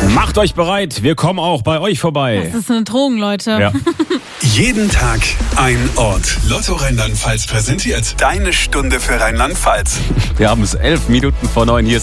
Macht euch bereit, wir kommen auch bei euch vorbei. Das ist eine Drohung, Leute. Ja. Jeden Tag ein Ort. Lotto Rheinland-Pfalz präsentiert deine Stunde für Rheinland-Pfalz. Wir haben es 11 Minuten vor 9 hier.